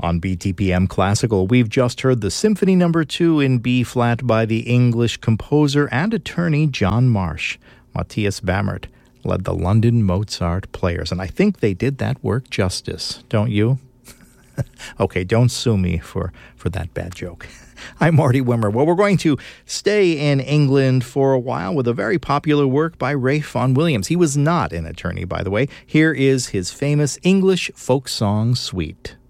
On BTPM Classical, we've just heard the Symphony No. 2 in B-flat by the English composer and attorney John Marsh. Matthias Bammert led the London Mozart Players, and I think they did that work justice, don't you? Okay, don't sue me for that bad joke. I'm Marty Wimmer. Well, we're going to stay in England for a while with a very popular work by Ralph Vaughan Williams. He was not an attorney, by the way. Here is his famous English folk song suite.